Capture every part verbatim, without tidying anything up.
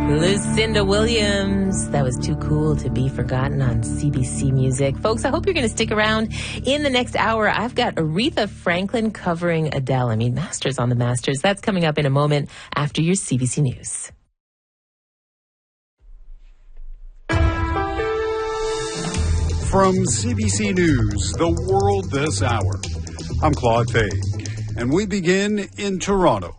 Lucinda Williams. That was Too Cool to Be Forgotten on C B C Music. Folks, I hope you're going to stick around. In the next hour, I've got Aretha Franklin covering Adele. I mean, Masters on the Masters. That's coming up in a moment after your C B C News. From C B C News, The World This Hour, I'm Claude Fay, and we begin in Toronto.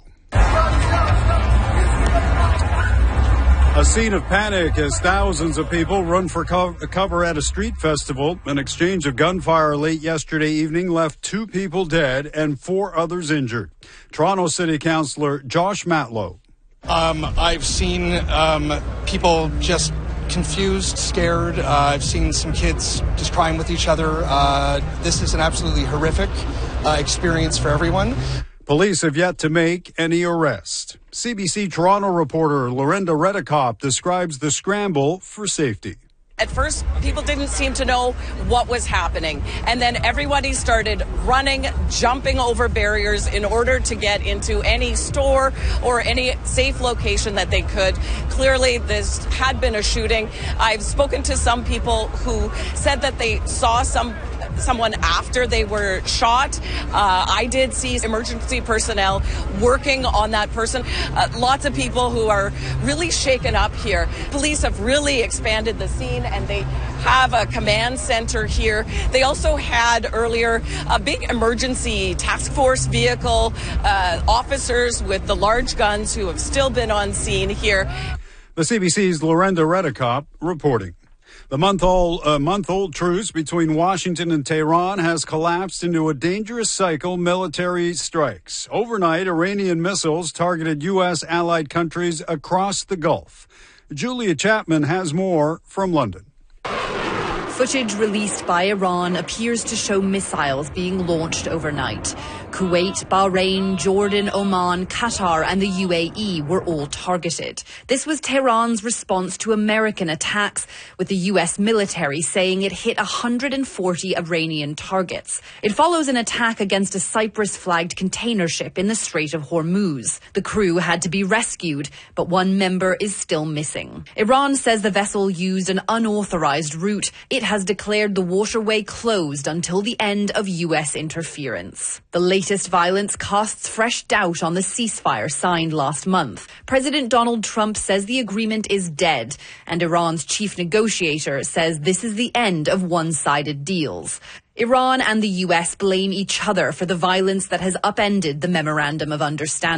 A scene of panic as thousands of people run for co- cover at a street festival. An exchange of gunfire late yesterday evening left two people dead and four others injured. Toronto City Councillor Josh Matlow. Um, I've seen um, people just confused, scared. Uh, I've seen some kids just crying with each other. Uh, this is an absolutely horrific uh, experience for everyone. Police have yet to make any arrest. C B C Toronto reporter Lorenda Redekop describes the scramble for safety. At first, people didn't seem to know what was happening. And then everybody started running, jumping over barriers in order to get into any store or any safe location that they could. Clearly, this had been a shooting. I've spoken to some people who said that they saw some someone after they were shot. Uh, I did see emergency personnel working on that person. Uh, lots of people who are really shaken up here. Police have really expanded the scene and they have a command center here. They also had earlier a big emergency task force vehicle, uh, officers with the large guns who have still been on scene here. The C B C's Lorenda Redekop reporting. The month-old, uh, month-old truce between Washington and Tehran has collapsed into a dangerous cycle of military strikes. Overnight, Iranian missiles targeted U S allied countries across the Gulf. Julia Chapman has more from London. Footage released by Iran appears to show missiles being launched overnight. Kuwait, Bahrain, Jordan, Oman, Qatar and the U A E were all targeted. This was Tehran's response to American attacks, with the U S military saying it hit one hundred forty Iranian targets. It follows an attack against a Cyprus-flagged container ship in the Strait of Hormuz. The crew had to be rescued, but one member is still missing. Iran says the vessel used an unauthorized route. It has declared the waterway closed until the end of U S interference. The latest violence casts fresh doubt on the ceasefire signed last month. President Donald Trump says the agreement is dead, and Iran's chief negotiator says this is the end of one-sided deals. Iran and the U S blame each other for the violence that has upended the Memorandum of Understanding.